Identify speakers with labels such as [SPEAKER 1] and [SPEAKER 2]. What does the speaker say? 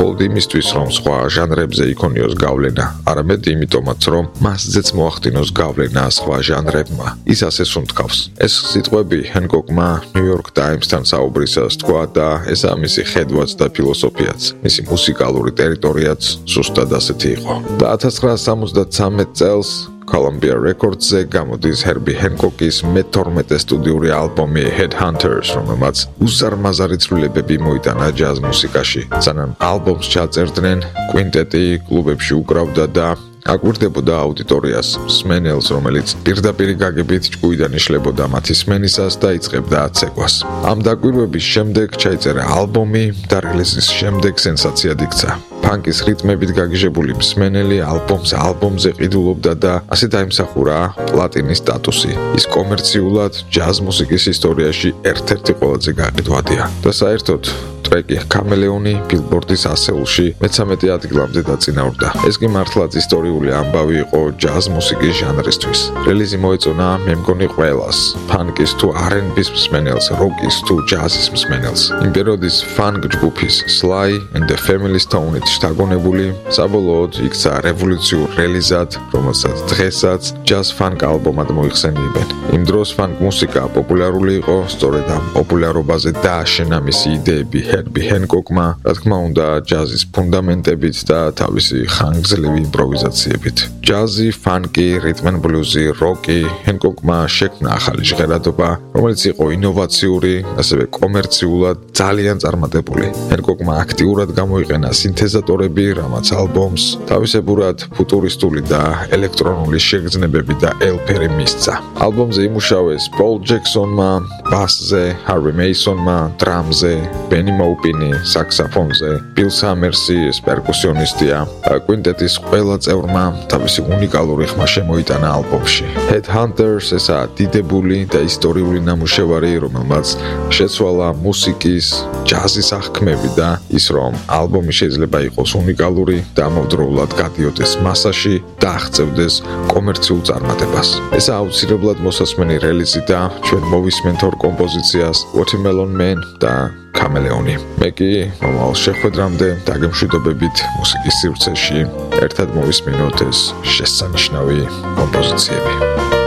[SPEAKER 1] მხოლოდ იმისთვის, რომ სხვა ჟანრებზე იქონიოს გავლენა, არამედ იმიტომაც, რომ მასზეც მოახდინოს გავლენა სხვა ჟანრებმა. ის ასე სუნთქავს. ეს სიტყვები ჰენკოკმა New York Times-თან საუბრისას თქვა და ესაა მისი ხედვაც და ფილოსოფიაც. მისი მუსიკალური ტერიტორიაც ზუსტად ასეთი იყო. და 1973 წელს Columbia Records-ზე გამოდის Herbie Hancock-ის მე-12 სტუდიური ალბომი Headhunters, რომელმაც უზარმაზარი ცვლილებები მოიტანა ჯაზ მუსიკაში. სანამ ალბომს ჩაწერდნენ, კვინტეტი კლუბებში უკრავდა და აკვირდებოდა აუდიტორიას, მსმენელს, რომელიც პირდაპირ გაგებით ჭკუიდან იშლებოდა მათი სმენისას და იწყებდა ცეკვას. ამ დაკვირვების შემდეგ ჩაიწერა ალბომი და რელიზის შემდეგ სენსაციად იქცა. ფანკის რიტმებით გაგიჟებული მსმენელი ალბომზე ყიდულობდა და ასე დაიმსახურა პლატინის სტატუსი. ის კომერციულად ჯაზ მუსიკის ისტორიაში ერთ-ერთი ყველაზე გაყიდვადია და საერთოდ ტრეკი „Chameleon“ ბილბორდის 100-ში მე-13 ადგილამდე დაწინაურდა. ეს კი მართლაც ისტორიული ამბავი იყო ჯაზ მუსიკის ჟანრისთვის. რელიზი მოეწონა მე მგონი ყველას, ფანკის თუ R&B-ის მსმენელს, როკის თუ ჯაზის მსმენელს. იმ პერიოდის ფანკ ჯგუფის Sly and the Family Stone-ით შთაგონებული, საბოლოოდ იქცა რევოლუციურ რელიზად, რომელსაც დღესაც ჯაზ ფანკ ალბომად მოიხსენიებენ. იმ დროს ფანკ მუსიკა პოპულარული იყო, სწორედ ამ პოპულარობაზე დააშენა მისი იდეები Herbie Hancock-მა, რა თქმა უნდა, ჯაზის ფუნდამენტებით და თავისი ხანგრძლივი იმპროვიზაციებით. ჯაზი, ფანკი, რიტმ ენ ბლუზი, როკი, Hancock-მა შექმნა ახალი ჟღერადობა, რომელიც იყო ინოვაციური, ასევე კომერციულად ძალიან წარმატებული. Hancock-მა აქტიურად გამოიყენა სინთეზატორები, რამაც ალბომს თავისებურად ფუტურისტული და ელექტრონული შეგრძნებები და ელფერი მისცა. ალბომზე იმუშავეს Paul Jackson-მა, ბასზე, Harvey Mason-მა, დრამზე, Benny Maupini, საქსაფონზე, Bill Summers-ი, პერკუსიონისტია, კვინტეტის ყველა წევრმა თავისი უნიკალური ხმა შემოიტანა ალბომში. Headhunters ესაა დიდებული და ისტორიული ნამუშევარი, რომელმაც შეცვალა მუსიკის, ჯაზის აღქმები და ის, რომ ალბომი შეიძლება იყოს უნიკალური და ამავდროულად გადიოდეს მასაში და აღწევდეს კომერციულ წარმატებას. ეს აუცილებლად მოსასმენი რელიზი და ჩვენ მოვისმენთ ორ კომპოზიციას Watermelon Man და Chameleon. მე კი მომავალ შეხვედრამდე დაგემშვიდობებით მუსიკის სივრცეში ერთად მოვისმინოთ ეს შესანიშნავი კომპოზიციები.